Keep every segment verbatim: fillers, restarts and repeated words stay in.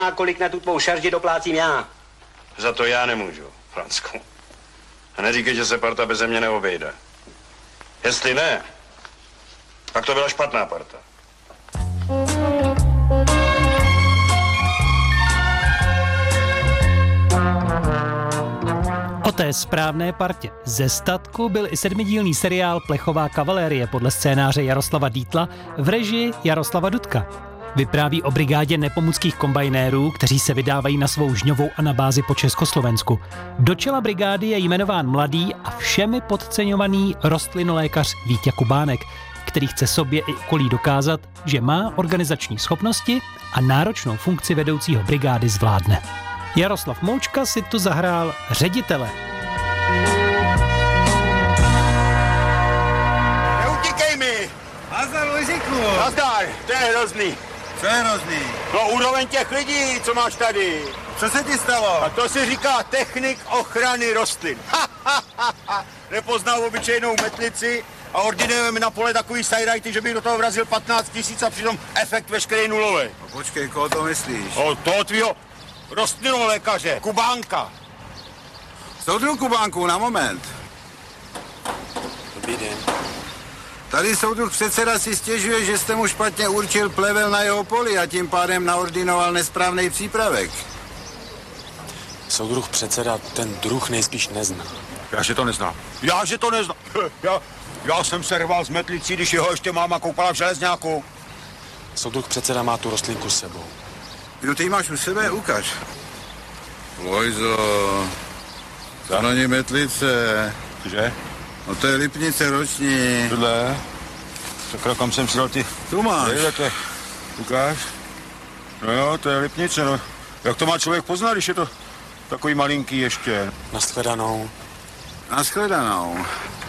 A kolik na tu tvou šarži doplácím já? Za to já nemůžu, Francku. A neříkej, že se parta beze mě neobejde. Jestli ne, pak to byla špatná parta. O té správné partě ze statku byl i sedmidílný seriál Plechová kavalérie podle scénáře Jaroslava Dietla v režii Jaroslava Dudka. Vypráví o brigádě nepomůckých kombajnérů, kteří se vydávají na svou žňovou anabázi po Československu. Do čela brigády je jmenován mladý a všemi podceňovaný rostlinolékař Vítě Kubánek, který chce sobě i okolí dokázat, že má organizační schopnosti a náročnou funkci vedoucího brigády zvládne. Jaroslav Moučka si tu zahrál ředitele. Neutíkej mi! Nazdar, Lužiku! Nazdar, to je hrozný. Co je hrozný? No úroveň těch lidí, co máš tady. Co se ti stalo? A to se říká technik ochrany rostlin. Ha, ha, ha, ha. Nepoznal obyčejnou metlici a ordinujeme na pole takový sajrajty, že bych do toho vrazil patnáct tisíc a přitom efekt veškerý nulový. No počkej, koho to myslíš? O toho tvýho rostlinolékaře, Kubánka. Soudruh Kubánku, na moment. Dobrý den. Tady soudruh předseda si stěžuje, že jste mu špatně určil plevel na jeho poli a tím pádem naordinoval nesprávný přípravek. Soudruh předseda ten druh nejspíš nezná. Já že to neznám. Já že to neznám. Já, já jsem se rval s metlicí, když jeho ještě máma koupala v železňáku. Soudruh předseda má tu rostlinku s sebou. Jo, ty ji máš u sebe, ukaž. Lojzo, to není metlice. Že? No to je lipnice roční. Tohle. Tak kam jsem si dal ty... Tu máš. Dejte, ukáž. No jo, to je lipnice, no. Jak to má člověk poznat, když je to takový malinký ještě? Nashledanou. Nashledanou.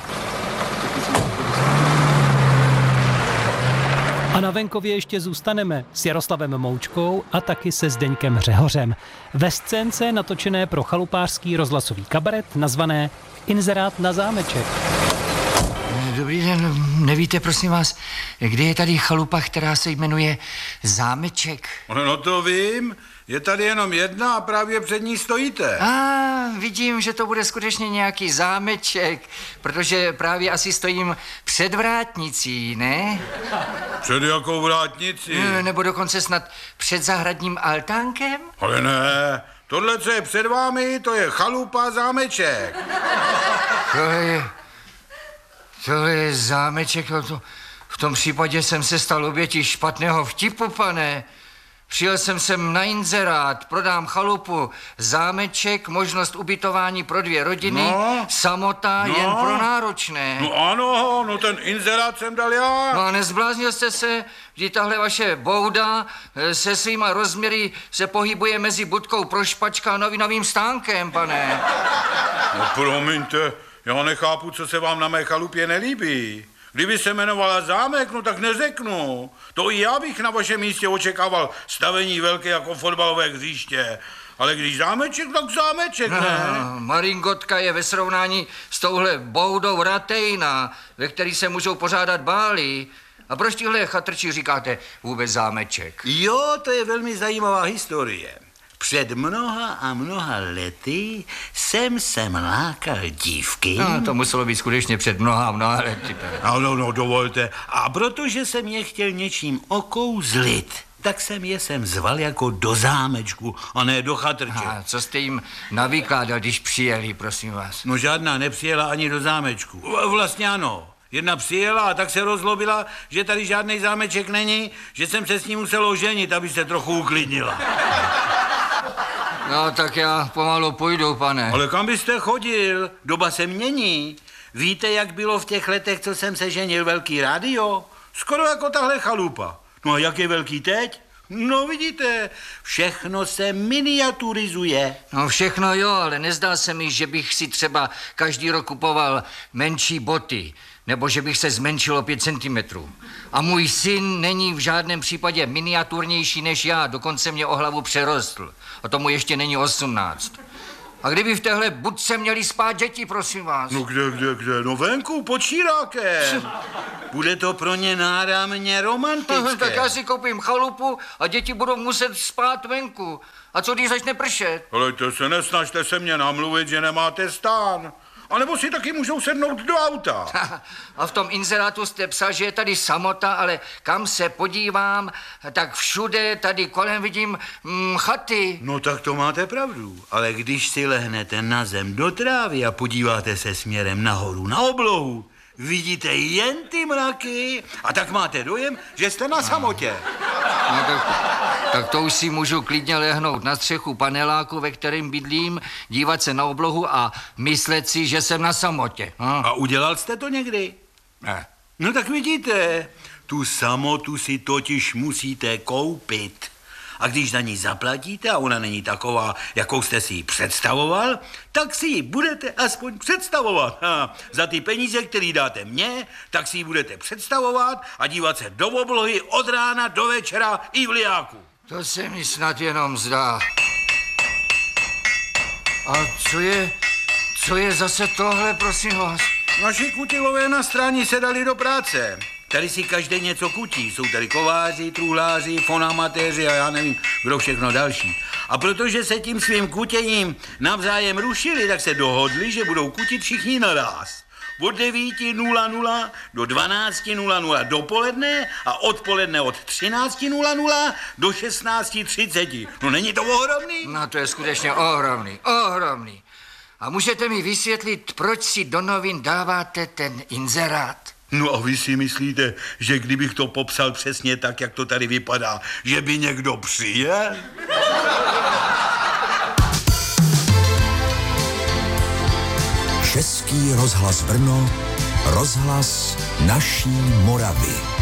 A na venkově ještě zůstaneme s Jaroslavem Moučkou a taky se Zdeňkem Řehořem. Ve scénce natočené pro chalupářský rozhlasový kabaret nazvané Inzerát na zámeček. Dobrý den, nevíte prosím vás, kde je tady chalupa, která se jmenuje Zámeček? No, no to vím, je tady jenom jedna a právě před ní stojíte. A ah, vidím, že to bude skutečně nějaký zámeček, protože právě asi stojím před vrátnicí, ne? Před jakou vrátnicí? Ne, nebo dokonce snad před zahradním altánkem? Ale ne, tohle, co je před vámi, to je chalupa Zámeček. To je... To je zámeček, to, v tom případě jsem se stal obětí špatného vtipu, pane. Přijel jsem sem na inzerát, prodám chalupu, zámeček, možnost ubytování pro dvě rodiny, no, samota no, jen pro náročné. No ano, no ten inzerát jsem dal já. No a nezbláznil jste se, kdy tahle vaše bouda se svýma rozměry se pohybuje mezi budkou pro špačka a novinovým stánkem, pane. No promiňte, já nechápu, co se vám na mé chalupě nelíbí. Kdyby se jmenovala Zámek, no tak neřeknu. To i já bych na vašem místě očekával stavení velké jako fotbalové hřiště. Ale když zámeček, tak zámeček, ne? No, Maringotka je ve srovnání s touhle boudou ratejna, ve který se můžou pořádat bály. A proč tihle chatrči říkáte vůbec zámeček? Jo, to je velmi zajímavá historie. Před mnoha a mnoha lety jsem sem lákal dívky. No, to muselo být skutečně před mnoha a mnoha lety. No, no, dovolte. A protože jsem je chtěl něčím okouzlit, tak jsem je sem zval jako do zámečku, a ne do chatrče. A co jste jim navykládal, když přijeli, prosím vás? No žádná nepřijela ani do zámečku. Vlastně ano. Jedna přijela a tak se rozlobila, že tady žádný zámeček není, že jsem se s ní musel oženit, aby se trochu uklidnila. No, tak já pomalu půjdu, pane. Ale kam byste chodil? Doba se mění. Víte, jak bylo v těch letech, co jsem se ženil, velký rádio? Skoro jako tahle chalupa. No a jak je velký teď? No vidíte, všechno se miniaturizuje. No všechno jo, ale nezdá se mi, že bych si třeba každý rok kupoval menší boty, nebo že bych se zmenšil o pět centimetrů. A můj syn není v žádném případě miniaturnější než já, dokonce mě o hlavu přerostl. A tomu ještě není osmnáct. A kdyby v téhle budce měli spát děti, prosím vás? No kde, kde, kde? No venku, pod šírákem. Bude to pro ně náramně romantické. Tak já si koupím chalupu a děti budou muset spát venku. A co když začne pršet? Ale to se nesnažte se mě namluvit, že nemáte stán. A nebo si taky můžou sednout do auta. A v tom inzerátu jste psal, že je tady samota, ale kam se podívám, tak všude tady kolem vidím mm, chaty. No tak to máte pravdu, ale když si lehnete na zem do trávy a podíváte se směrem nahoru na oblohu, vidíte jen ty mraky a tak máte dojem, že jste na samotě. No tak, tak to už si můžu klidně lehnout na střechu paneláku, ve kterém bydlím, dívat se na oblohu a myslet si, že jsem na samotě. Hm? A udělal jste to někdy? Ne. No tak vidíte, tu samotu si totiž musíte koupit. A když na ní zaplatíte a ona není taková, jakou jste si ji představoval, tak si ji budete aspoň představovat. Ha, za ty peníze, které dáte mně, tak si ji budete představovat a dívat se do oblohy od rána do večera i v liáku. To se mi snad jenom zdá. A co je, co je zase tohle, prosím vás? Naši kutilové na stráni se dali do práce. Tady si každý něco kutí. Jsou tady kováři, truhláři, fonamatéři a já nevím, kdo všechno další. A protože se tím svým kutěním navzájem rušili, tak se dohodli, že budou kutit všichni naráz. Od devět nula nula do dvanáct nula nula dopoledne a odpoledne od třináct nula nula do šestnáct třicet. No není to ohromný? No to je skutečně ohromný, ohromný. A můžete mi vysvětlit, proč si do novin dáváte ten inzerát? No a vy si myslíte, že kdybych to popsal přesně tak, jak to tady vypadá, že by někdo přijel? Český rozhlas Brno, rozhlas naší Moravy.